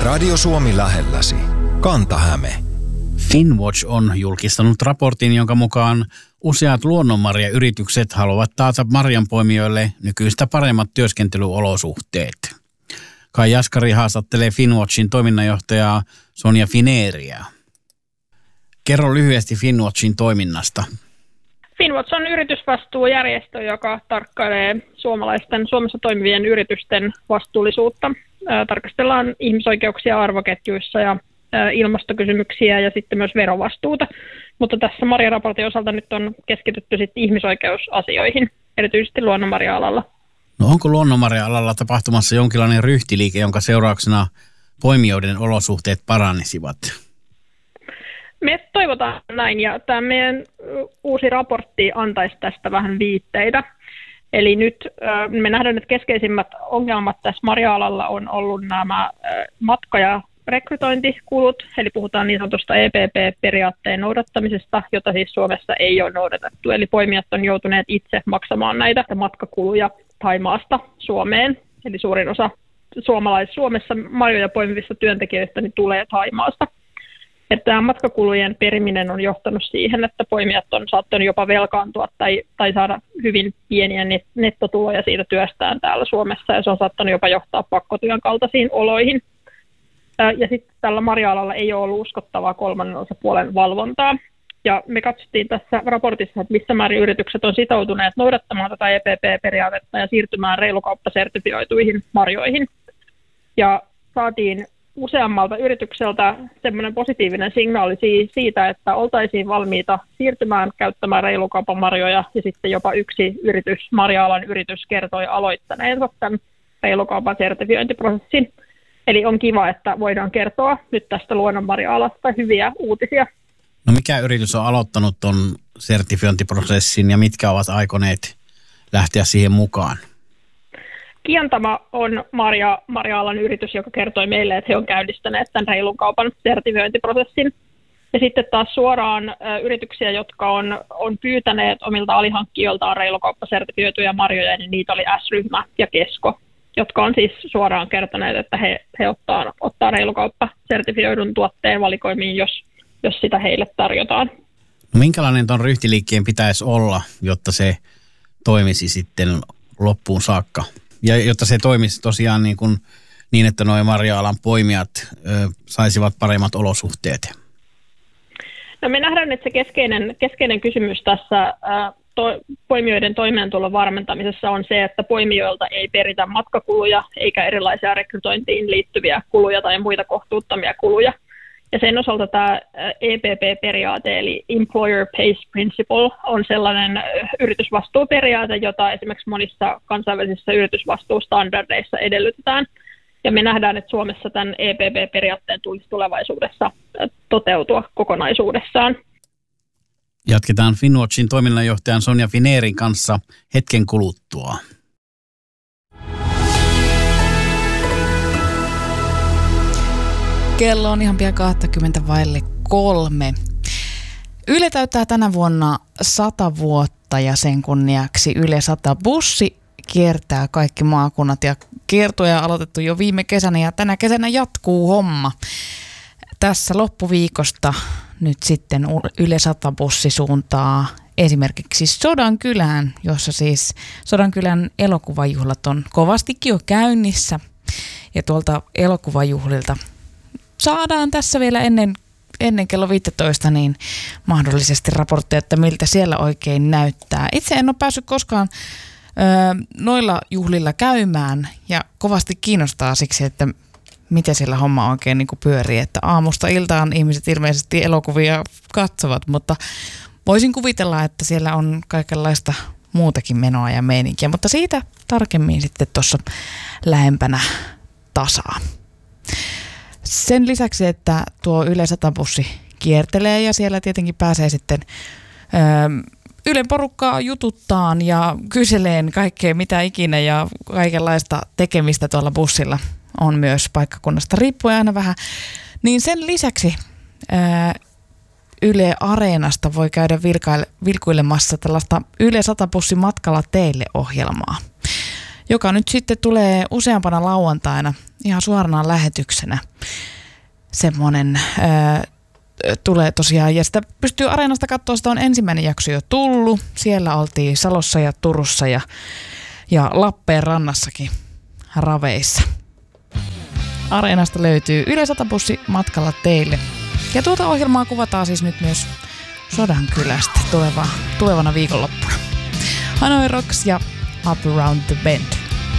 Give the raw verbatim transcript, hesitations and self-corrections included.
Radio Suomi lähelläsi. Kanta-Häme. Finnwatch on julkistanut raportin, jonka mukaan useat luonnonmarjayritykset haluavat taata marjanpoimijoille nykyistä paremmat työskentelyolosuhteet. Kai Jaskari haastattelee Finnwatchin toiminnanjohtajaa Sonja Fineeriä. Kerro lyhyesti Finnwatchin toiminnasta. Finnwatch on yritysvastuujärjestö, joka tarkkailee suomalaisten Suomessa toimivien yritysten vastuullisuutta. Tarkastellaan ihmisoikeuksia arvoketjuissa ja ilmastokysymyksiä ja sitten myös verovastuuta. Mutta tässä marjaraportin osalta nyt on keskitytty sitten ihmisoikeusasioihin, erityisesti luonnonmarja-alalla. No onko luonnonmarja-alalla tapahtumassa jonkinlainen ryhtiliike, jonka seurauksena poimijoiden olosuhteet paranisivat? Me toivotaan näin, ja tämä meidän uusi raportti antaisi tästä vähän viitteitä. Eli nyt me nähdään, että keskeisimmät ongelmat tässä marja-alalla on ollut nämä matka- ja rekrytointikulut, eli puhutaan niin sanotusta E P P-periaatteen noudattamisesta, jota siis Suomessa ei ole noudatettu. Eli poimijat on joutuneet itse maksamaan näitä matkakuluja Thaimaasta Suomeen, eli suurin osa suomalais- Suomessa marjoja poimivista työntekijöistä niin tulee Thaimaasta. Että tämä matkakulujen periminen on johtanut siihen, että poimijat on saattanut jopa velkaantua tai, tai saada hyvin pieniä nettotuloja siitä työstään täällä Suomessa, ja se on saattanut jopa johtaa pakkotyön kaltaisiin oloihin. Ja sitten tällä marja-alalla ei ole ollut uskottavaa kolmannen osapuolen valvontaa. Ja me katsottiin tässä raportissa, että missä määrin yritykset on sitoutuneet noudattamaan tätä E P P-periaatetta ja siirtymään reilukauppasertifioituihin marjoihin. Ja saatiin useammalta yritykseltä semmoinen positiivinen signaali siitä, että oltaisiin valmiita siirtymään käyttämään reilukaupan marjoja, ja sitten jopa yksi yritys, marja-alan yritys, kertoi aloittaneensa tämän reilukaupan sertifiointiprosessin. Eli on kiva, että voidaan kertoa nyt tästä luonnonmarja-alasta hyviä uutisia. No mikä yritys on aloittanut tuon sertifiointiprosessin ja mitkä ovat aikoneet lähteä siihen mukaan? Kiantama on marja, marja-alan yritys, joka kertoi meille, että he on käynnistäneet tämän reilun kaupan sertifiointiprosessin. Ja sitten taas suoraan ä, yrityksiä, jotka on, on pyytäneet omilta alihankkijoiltaan reilukauppasertifioituja marjoja, niin niitä oli S-ryhmä ja Kesko, jotka on siis suoraan kertoneet, että he, he ottaa, ottaa reilukauppasertifioidun tuotteen valikoimiin, jos, jos sitä heille tarjotaan. No minkälainen tuon ryhtiliikkeen pitäisi olla, jotta se toimisi sitten loppuun saakka? Ja jotta se toimisi tosiaan niin, kuin, niin että nuo marja-alan poimijat ö, saisivat paremmat olosuhteet? No me nähdään, että se keskeinen, keskeinen kysymys tässä ä, to, poimijoiden toimeentulon varmentamisessa on se, että poimijoilta ei peritä matkakuluja eikä erilaisia rekrytointiin liittyviä kuluja tai muita kohtuuttomia kuluja. Ja sen osalta tämä E P P-periaate, eli Employer Pays Principle, on sellainen yritysvastuuperiaate, jota esimerkiksi monissa kansainvälisissä yritysvastuustandardeissa edellytetään. Ja me nähdään, että Suomessa tämän E P P-periaatteen tulisi tulevaisuudessa toteutua kokonaisuudessaan. Jatketaan Finnwatchin toiminnanjohtajan Sonja Fineerin kanssa hetken kuluttua. Kello on ihan pian kaksikymmentä vaille kolme. Yle täyttää tänä vuonna sata vuotta ja sen kunniaksi Yle sata bussi kiertää kaikki maakunnat ja kiertoja on aloitettu jo viime kesänä ja tänä kesänä jatkuu homma. Tässä loppuviikosta nyt sitten Yle sata bussi suuntaa esimerkiksi Sodankylään, jossa siis Sodankylän elokuvajuhlat on kovastikin jo käynnissä ja tuolta elokuvajuhlilta saadaan tässä vielä ennen, ennen kello viisitoista niin mahdollisesti raportteja, että miltä siellä oikein näyttää. Itse en ole päässyt koskaan ö, noilla juhlilla käymään ja kovasti kiinnostaa siksi, että miten siellä homma oikein niin kuin pyörii. Että aamusta iltaan ihmiset ilmeisesti elokuvia katsovat, mutta voisin kuvitella, että siellä on kaikenlaista muutakin menoa ja meininkiä, mutta siitä tarkemmin sitten tuossa lähempänä tasaa. Sen lisäksi, että tuo Yle sata bussi kiertelee ja siellä tietenkin pääsee sitten ö, Ylen porukkaa jututtaan ja kyseleen kaikkea mitä ikinä ja kaikenlaista tekemistä tuolla bussilla on myös paikkakunnasta riippuen aina vähän. Niin sen lisäksi ö, Yle Areenasta voi käydä vilkaile, vilkuilemassa tällaista Yle sata bussi matkalla teille -ohjelmaa, joka nyt sitten tulee useampana lauantaina ihan suorana lähetyksenä. Semmoinen ää, tulee tosiaan, ja sitä pystyy Areenasta katsoa, sitä on ensimmäinen jakso jo tullut. Siellä oltiin Salossa ja Turussa ja, ja Lappeenrannassakin raveissa. Areenasta löytyy Yle Sata Bussi matkalla teille. Ja tuota ohjelmaa kuvataan siis nyt myös Sodankylästä tuleva, tulevana viikonloppuna. Hanoi Rocks ja Up Around the Bend.